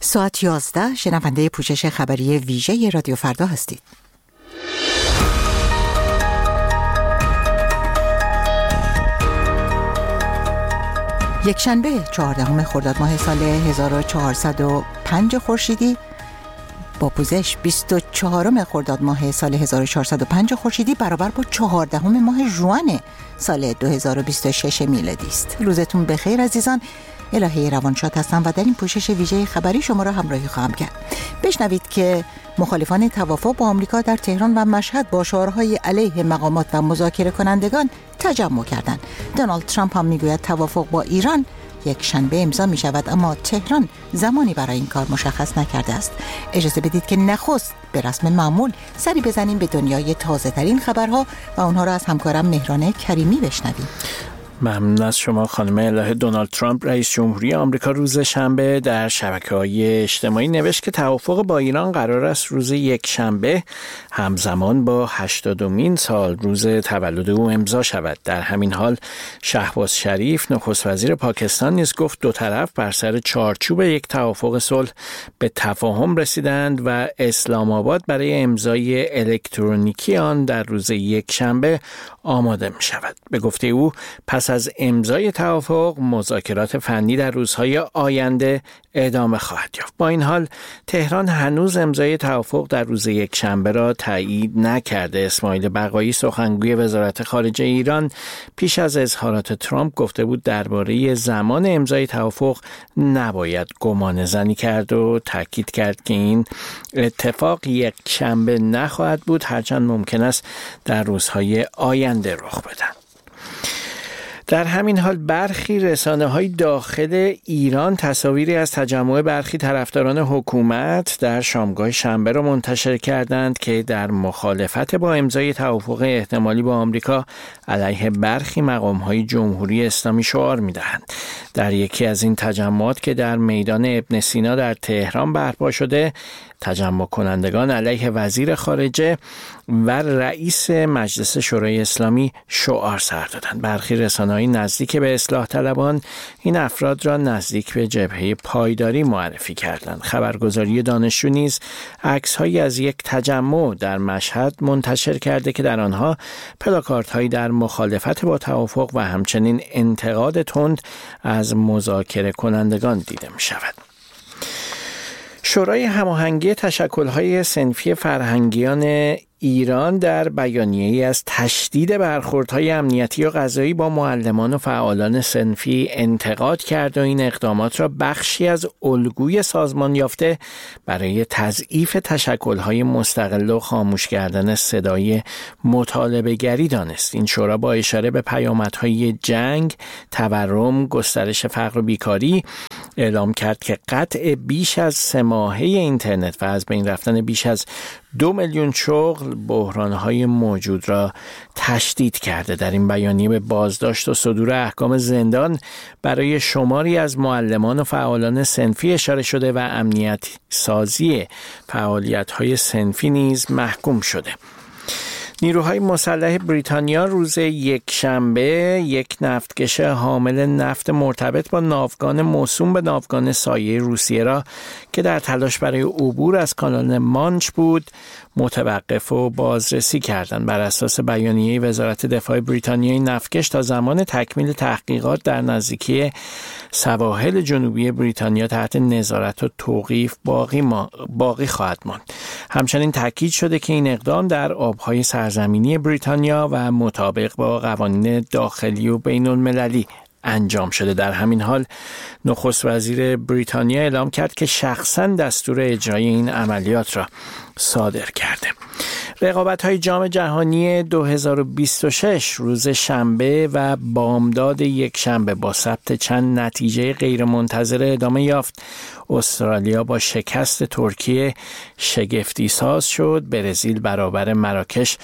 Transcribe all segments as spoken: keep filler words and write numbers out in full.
ساعت یازده شنونده پوشش خبری ویژه رادیو فردا هستید. یکشنبه چهاردهم خرداد ماه سال هزار و چهارصد و پنج خورشیدی با پوزش بیست و چهارم خرداد ماه سال هزار و چهارصد و پنج خورشیدی برابر با چهاردهم ماه ژوئن سال دو هزار و بیست و شش میلادی است. روزتون بخیر عزیزان. الهه روانشاد هستم و در این پوشش ویژه خبری شما را همراهی خواهم کرد. بشنوید که مخالفان توافق با آمریکا در تهران و مشهد با شعارهای علیه مقامات و مذاکره کنندگان تجمع کردند. دونالد ترامپ هم میگوید توافق با ایران یک شنبه امضا می شود، اما تهران زمانی برای این کار مشخص نکرده است. اجازه بدید که نخست به رسم معمول سری بزنیم به دنیای تازه ترین خبرها و اونها را از همکارم مهران کریمی بشنویم. ممنون از شما خانم الهه. دونالد ترامپ رئیس جمهوری آمریکا روز شنبه در شبکه‌های اجتماعی نوشت که توافق با ایران قرار است روز یک شنبه همزمان با هشتادمین سال روز تولد او امضا شود. در همین حال شهباز شریف نخست وزیر پاکستان نیز گفت دو طرف بر سر چارچوب یک توافق صلح به تفاهم رسیدند و اسلام آباد برای امضای الکترونیکی آن در روز یک شنبه آماده می شود. به گفته او پس از امضای توافق مذاکرات فنی در روزهای آینده ادامه خواهد یافت. با این حال تهران هنوز امضای توافق در روز یک شنبه را تایید نکرده. اسماعیل بقایی سخنگوی وزارت خارجه ایران پیش از اظهارات ترامپ گفته بود درباره زمان امضای توافق نباید گمان زنی کرد و تاکید کرد که این اتفاق یک شنبه نخواهد بود، هرچند ممکن است در روزهای آینده رخ بدهد. در همین حال برخی رسانه‌های داخل ایران تصاویری از تجمع برخی طرفداران حکومت در شامگاه شنبه را منتشر کردند که در مخالفت با امضای توافق احتمالی با آمریکا علیه برخی مقام‌های جمهوری اسلامی شعار می‌دهند. در یکی از این تجمعات که در میدان ابن سینا در تهران برپا شده، تجمع کنندگان علیه وزیر خارجه و رئیس مجلس شورای اسلامی شعار سر دادند. برخی رسانه‌های نزدیک به اصلاح طلبان این افراد را نزدیک به جبهه پایداری معرفی کردند. خبرگزاری دانشجو نیز عکس‌هایی از یک تجمع در مشهد منتشر کرده که در آنها پلاکاردهایی در مخالفت با توافق و همچنین انتقاد تند از مذاکره کنندگان دیده می‌شود. شورای هماهنگی تشکل‌های صنفی فرهنگیان ایران در بیانیه‌ای از تشدید برخوردهای امنیتی و قضایی با معلمان و فعالان صنفی انتقاد کرد و این اقدامات را بخشی از الگوی سازمان یافته برای تضعیف تشکل‌های مستقل و خاموش کردن صدای مطالبه‌گری دانست. این شورا با اشاره به پیامدهای جنگ، تورم، گسترش فقر و بیکاری اعلام کرد که قطع بیش از سه ماهه اینترنت و از بین رفتن بیش از دو میلیون شغل بحران‌های موجود را تشدید کرده. در این بیانیه به بازداشت و صدور احکام زندان برای شماری از معلمان و فعالان صنفی اشاره شده و امنیت سازی فعالیت‌های صنفی نیز محکوم شده. نیروهای مسلح بریتانیا روز یک شنبه یک نفتکش حامل نفت مرتبط با ناوگان موسوم به ناوگان سایه روسیه را که در تلاش برای عبور از کانال مانچ بود متوقف و بازرسی کردند. بر اساس بیانیه وزارت دفاع بریتانیا این نفتکش تا زمان تکمیل تحقیقات در نزدیکی سواحل جنوبی بریتانیا تحت نظارت و توقیف باقی, ما... باقی خواهد ماند. همچنین تاکید شده که این اقدام در آبهای سرزمینی بریتانیا و مطابق با قوانین داخلی و بین المللی انجام شده. در همین حال نخست وزیر بریتانیا اعلام کرد که شخصاً دستور اجرای این عملیات را صادر کرده. رقابت‌های جام جهانی دو هزار و بیست و شش روز شنبه و بامداد یک شنبه با ثبت چند نتیجه غیرمنتظره ادامه یافت. استرالیا با شکست ترکیه شگفتی ساز شد، برزیل برابر مراکش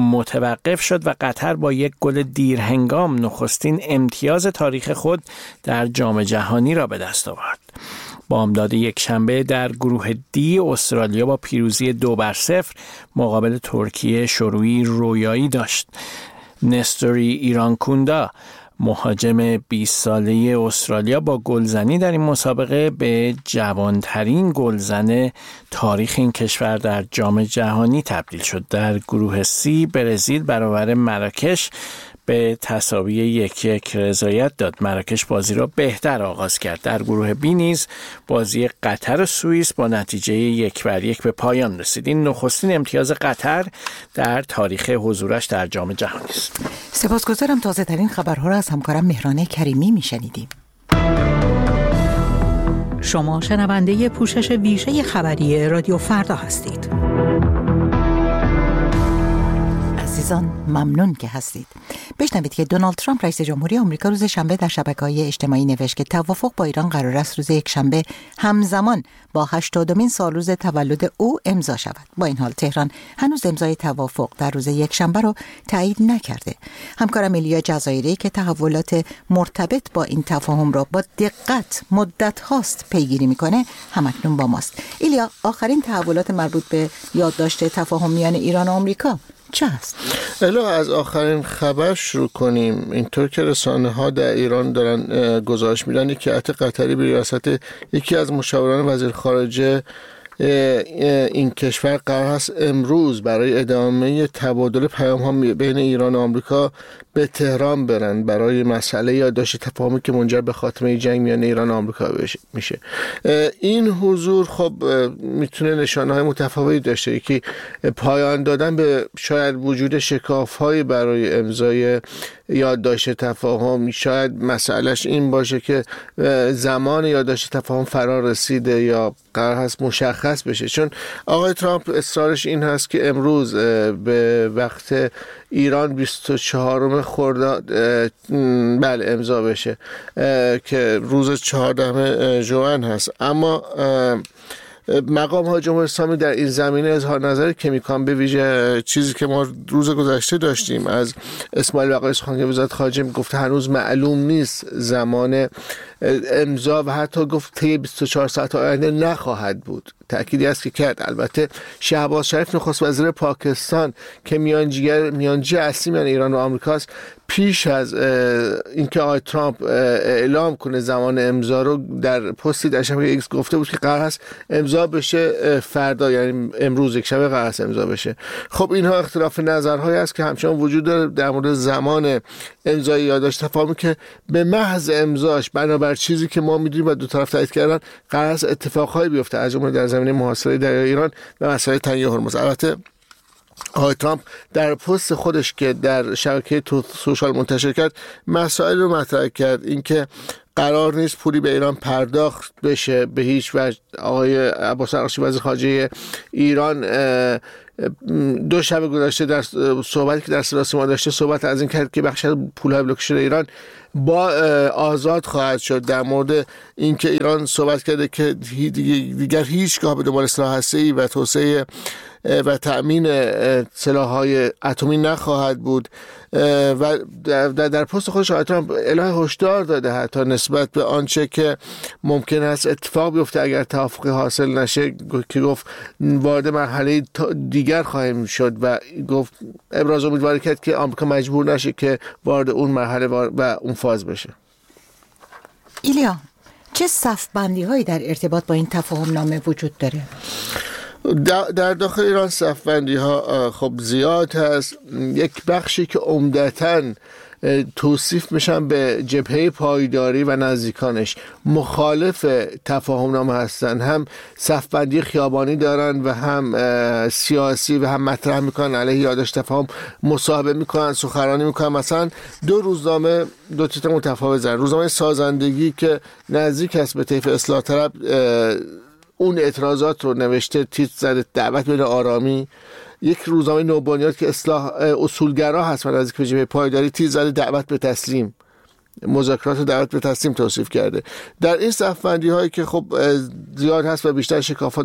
متوقف شد و قطر با یک گل دیرهنگام نخستین امتیاز تاریخ خود در جام جهانی را به دست آورد. بامداد یک شنبه در گروه دی استرالیا با پیروزی دو بر صفر مقابل ترکیه شروعی رویایی داشت. نستوری ایرانکوندا مهاجم بیست ساله استرالیا با گلزنی در این مسابقه به جوانترین گلزن تاریخ این کشور در جام جهانی تبدیل شد. در گروه سی برزیل برابر مراکش به تساوی یک یک رضایت داد. مراکش بازی را بهتر آغاز کرد. در گروه بی نیز بازی قطر و سوئیس با نتیجه یک بر یک به پایان رسید. این نخستین امتیاز قطر در تاریخ حضورش در جام جهانی است. سپاسگزارم. تازه ترین خبرها را از همکارم مهران کریمی میشنیدیم. شما شنونده پوشش ویژه خبری رادیو فردا هستید. عزیزان ممنون که هستید. بشنوید که دونالد ترامپ رئیس جمهوری آمریکا روز شنبه در شبکه‌های اجتماعی نوشت که توافق با ایران قرار است روز یک شنبه همزمان با هشتادمین سالروز تولد او امضا شود. با این حال تهران هنوز امضای توافق در روز یک شنبه رو تایید نکرده. همکارم ایلیا جزایری که تحولات مرتبط با این تفاهم را با دقت مدت هاست پیگیری میکنه همکنون با ماست. ایلیا، آخرین تحولات مربوط به یادداشت تفاهم میان ایران و آمریکا چه هست؟ الا از آخرین خبر شروع کنیم. اینطور که رسانه ها در ایران دارن گزارش میدن که هیئت قطری به ریاست یکی از مشاوران وزیر خارجه این کشور قرار است امروز برای ادامه تبادل پیام ها بین ایران و آمریکا به تهران برن برای مسئله یادداشت تفاهمی که منجر به خاتمه جنگ میان ایران و آمریکا میشه. این حضور خب میتونه نشانه های متفاوتی داشته. یکی پایان دادن به شاید وجود شکاف‌های برای امضای یادداشت تفاهم، شاید مسئلهش این باشه که زمان یادداشت تفاهم فرا رسیده یا قرار هست مشخص بشه، چون آقای ترامپ اصرارش این هست که امروز به وقت ایران بیست و چهارم خرداد بله امضا بشه که روز چهاردهم ژوئن هست. اما مقام های جمهوری اسلامی در این زمینه اظهار نظر که میکنم، به ویژه چیزی که ما روز گذشته داشتیم از اسماعیل بقایی سخنگوی وزارت خارجه گفته هنوز معلوم نیست زمان امضا و حتی گفت طی بیست و چهار ساعت آینده نخواهد بود. تأکیدی است که کرد. البته شهباز شریف نخست وزیر پاکستان که میانجیگر میانجی اصلی میان ایران و آمریکاست، پیش از اینکه آقای ترامپ اعلام کنه زمان امضا رو در پستی در شبکه ایکس گفته بود که قرار است امضا بشه فردا، یعنی امروز یک شنبه قرار است امضا بشه. خب اینها اختلاف نظرهایی است که همچنان وجود داره در مورد زمان امضای یادداشت تفاهمی که به محض امضاش بنابر چیزی که ما میدونیم و دو طرف تایید کردن قرار است اتفاقهایی بیفته، از جمله در زمینه محاصره دریای ایران و مسائل تنگه هرمز. البته آقای ترامپ در پست خودش که در شبکه تو سوشال منتشر کرد مسائل رو مطرح کرد، اینکه قرار نیست پولی به ایران پرداخت بشه به هیچ وجه. آقای عباس عراقچی وزیر خارجه ایران دو شب گذشته در صحبتی که در صدا سیما داشته صحبت از این کرد که بخش از پول‌های بلوکه شده ایران با آزاد خواهد شد. در مورد اینکه ایران صحبت کرده که دیگر هیچگاه به دنبال سلاح هسته‌ای و توسعه و تأمین سلاح‌های اتمی نخواهد بود و در, در پست خودش آقای ترامپ اعلام هشدار داده حتی نسبت به آنچه که ممکن است اتفاق بیفته اگر توافقی حاصل نشه، که گفت وارد مرحله دیگر خواهیم شد و گفت ابراز امیدواری کرد که آمریکا مجبور نشه که وارد اون مرحله و اون فاز بشه. ایلیا، چه صف‌بندی هایی در ارتباط با این تفاهم نامه وجود داره؟ در داخل ایران صف‌بندی ها خب زیاد هست. یک بخشی که عمدتاً توصیف میشن به جبهه پایداری و نزدیکانش مخالف تفاهم نامه هستن، هم صف‌بندی خیابانی دارن و هم سیاسی و هم مطرح میکنن علیه یادداشت تفاهم، مصاحبه میکنن، سخنرانی میکنن. مثلا دو روزنامه دو تیتر متفاوت دارن. روزنامه سازندگی که نزدیک است به طیف اصلاح طلب اون اعتراضات رو نوشته، تیتر زده دعوت به آرامی. یک روزنامه نوبنیاد که اصلاح اصولگرا هست و نزدیک به جبهه پایداری، تیتر زده دعوت به تسلیم، مذاکرات دعوت به تسلیم توصیف کرده. در این صف‌بندی هایی که خب زیاد هست و بیشتر شکافات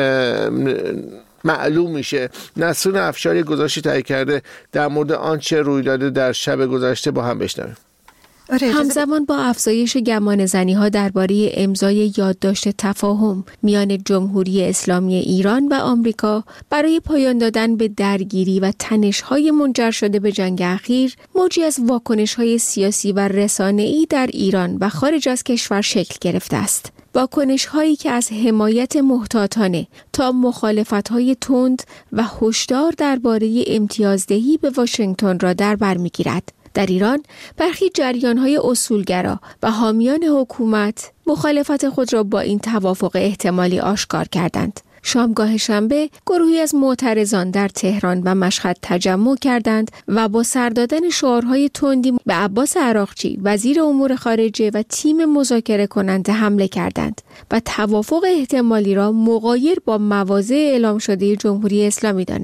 معلوم میشه، نسرین افشاری گزارشی تهیه کرده در مورد آنچه روی داده در شب گذشته، با هم بشنویم. آره، همزمان با افزایش گمانه‌زنی‌ها درباره امضای یادداشت تفاهم میان جمهوری اسلامی ایران و آمریکا برای پایان دادن به درگیری و تنش‌های منجر شده به جنگ اخیر، موجی از واکنش‌های سیاسی و رسانه‌ای در ایران و خارج از کشور شکل گرفته است. واکنش‌هایی که از حمایت محتاطانه تا مخالفت‌های تند و هشدار درباره امتیازدهی به واشنگتن را در بر می‌گیرد. در ایران برخی جریان‌های اصولگرا و حامیان حکومت مخالفت خود را با این توافق احتمالی آشکار کردند. شامگاه شنبه گروهی از معترضان در تهران و مشهد تجمع کردند و با سر دادن شعارهای تندی به عباس عراقچی وزیر امور خارجه و تیم مذاکره کننده حمله کردند و توافق احتمالی را مغایر با مواضع اعلام شده جمهوری اسلامی دانستند.